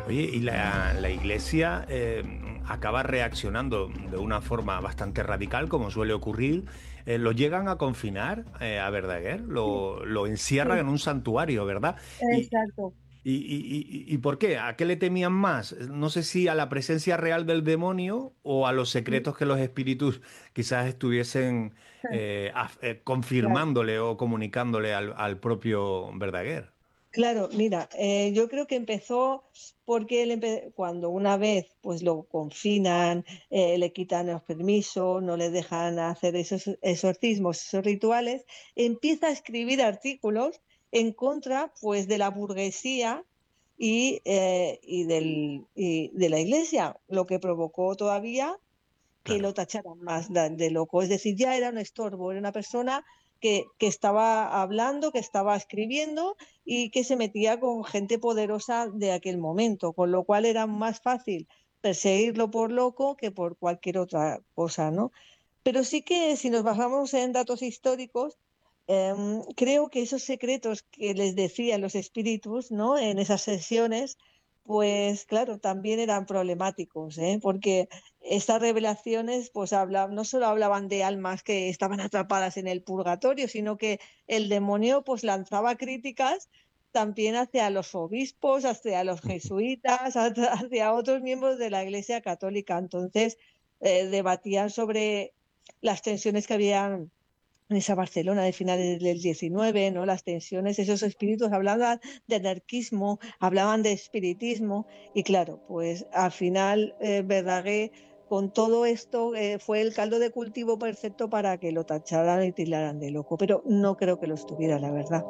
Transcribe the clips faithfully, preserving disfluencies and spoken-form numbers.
Oye, y la, la Iglesia eh, acaba reaccionando de una forma bastante radical, como suele ocurrir. Eh, lo llegan a confinar eh, a Verdaguer, Sí, lo, lo encierran sí, en un santuario, ¿verdad? Y, exacto. y, y- y- ¿y por qué? ¿A qué le temían más? No sé si a la presencia real del demonio o a los Sí, secretos que los espíritus quizás estuviesen eh, af- eh, claro. confirmándole o comunicándole al, al propio Verdaguer. Claro, mira, eh, yo creo que empezó porque él empe- cuando una vez pues lo confinan, eh, le quitan los permisos, no le dejan hacer esos exorcismos, esos rituales, empieza a escribir artículos en contra pues de la burguesía y, eh, y del, y de la iglesia, lo que provocó todavía que Claro. lo tacharan más de, de loco. Es decir, ya era un estorbo, era una persona que, que estaba hablando, que estaba escribiendo y que se metía con gente poderosa de aquel momento, con lo cual era más fácil perseguirlo por loco que por cualquier otra cosa, ¿no? Pero sí que si nos basamos en datos históricos, eh, creo que esos secretos que les decían los espíritus, ¿no? En esas sesiones, pues claro, también eran problemáticos, ¿eh? Porque estas revelaciones pues hablaban, no solo hablaban de almas que estaban atrapadas en el purgatorio, sino que el demonio pues lanzaba críticas también hacia los obispos, hacia los jesuitas, hacia, hacia otros miembros de la Iglesia Católica. Entonces, eh, debatían sobre las tensiones que había en esa Barcelona de finales del diecinueve, ¿no? Las tensiones, esos espíritus hablaban de anarquismo, hablaban de espiritismo y claro, pues al final eh, Verdaguer con todo esto eh, fue el caldo de cultivo perfecto para que lo tacharan y tildaran de loco, pero no creo que lo estuviera, la verdad.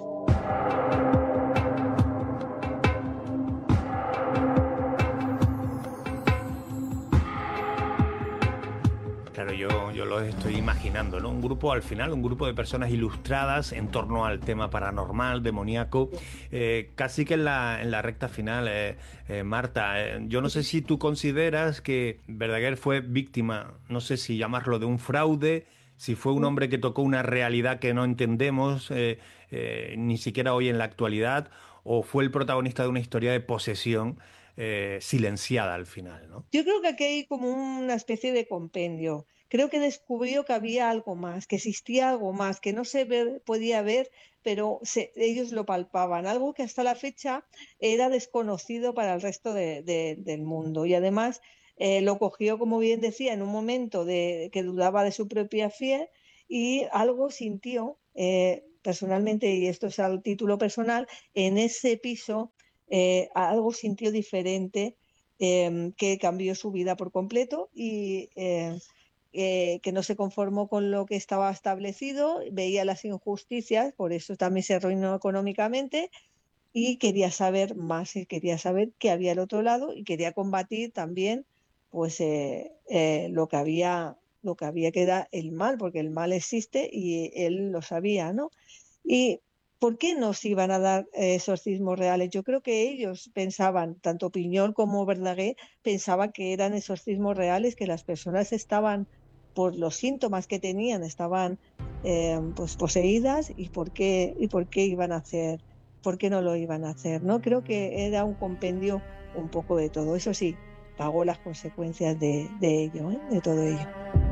Claro, yo, yo lo estoy imaginando, ¿no? Un grupo, al final, un grupo de personas ilustradas en torno al tema paranormal, demoníaco, eh, casi que en la, en la recta final, eh, eh, Marta, eh, yo no sé si tú consideras que Verdaguer fue víctima, no sé si llamarlo de un fraude, si fue un hombre que tocó una realidad que no entendemos, eh, eh, ni siquiera hoy en la actualidad, o fue el protagonista de una historia de posesión eh, silenciada al final, ¿no? Yo creo que aquí hay como una especie de compendio. Creo que descubrió que había algo más, que existía algo más, que no se ve- podía ver, pero se- ellos lo palpaban, algo que hasta la fecha era desconocido para el resto de- de- del mundo. Y además eh, lo cogió, como bien decía, en un momento de, que dudaba de su propia fe y algo sintió eh, personalmente, y esto es al título personal, en ese piso eh, algo sintió diferente eh, que cambió su vida por completo y eh, eh, que no se conformó con lo que estaba establecido, veía las injusticias, por eso también se arruinó económicamente y quería saber más y quería saber qué había al otro lado y quería combatir también pues eh, eh, lo que había lo que había que era el mal, porque el mal existe y él lo sabía, ¿no? ¿Y por qué nos iban a dar eh, exorcismos reales? Yo creo que ellos pensaban, tanto Piñol como Verdaguer, pensaban que eran exorcismos reales, que las personas estaban, por los síntomas que tenían, estaban eh, pues poseídas y por qué, y por qué iban a hacer, por qué no lo iban a hacer, ¿no? Creo que era un compendio un poco de todo. Eso sí, pagó las consecuencias de, de ello, ¿eh? De todo ello.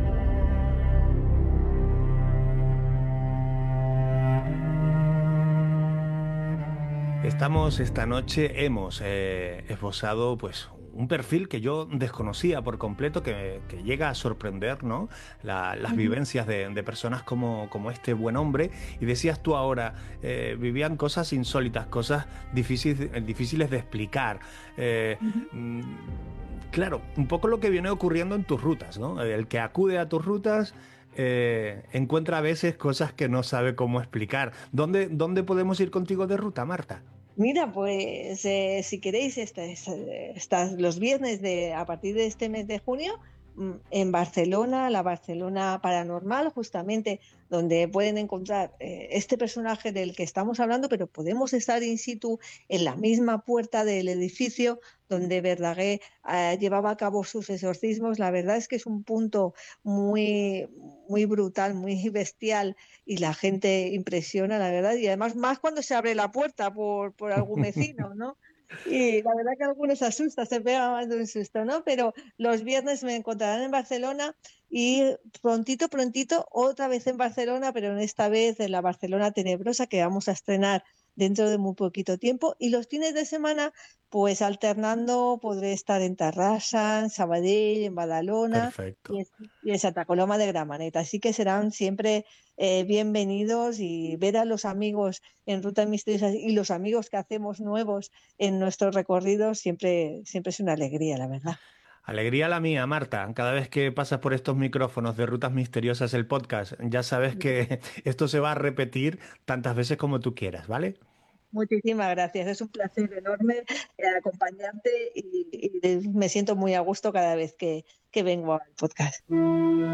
Estamos esta noche, hemos eh, esbozado pues un perfil que yo desconocía por completo, que, que llega a sorprender, ¿no? La- las Ujú, vivencias de, de personas como, como este buen hombre. Y decías tú ahora, eh, vivían cosas insólitas, cosas difíciles, difíciles de explicar. Eh, ujú. mm, claro, un poco lo que viene ocurriendo en tus rutas, ¿no? El que acude a tus rutas eh, encuentra a veces cosas que no sabe cómo explicar. ¿Dónde, dónde podemos ir contigo de ruta, Marta? Mira, pues eh, si queréis, este- este- estas- los viernes de, a partir de este mes de junio, mm, en Barcelona, la Barcelona Paranormal, justamente donde pueden encontrar eh, este personaje del que estamos hablando, pero podemos estar in situ en la misma puerta del edificio donde Verdaguer eh, llevaba a cabo sus exorcismos. La verdad es que es un punto muy, muy brutal, muy bestial y la gente impresiona, la verdad, y además más cuando se abre la puerta por, por algún vecino, ¿no? Y la verdad que algunos asustan, se pega más de un susto, ¿no? Pero los viernes me encontrarán en Barcelona y prontito, prontito, otra vez en Barcelona, pero en esta vez en la Barcelona Tenebrosa, que vamos a estrenar dentro de muy poquito tiempo. Y los fines de semana, pues alternando, podré estar en Tarrasa, en Sabadell, en Badalona y Perfecto. en, y en Santa Coloma de Gramenet. Así que serán siempre eh, bienvenidos, y ver a los amigos en Rutas Misteriosas y los amigos que hacemos nuevos en nuestros recorridos siempre, siempre es una alegría, la verdad. Alegría la mía, Marta. Cada vez que pasas por estos micrófonos de Rutas Misteriosas, el podcast, ya sabes que esto se va a repetir tantas veces como tú quieras, ¿vale? Muchísimas gracias, es un placer enorme eh, acompañarte, y, y me siento muy a gusto cada vez que, que vengo al podcast.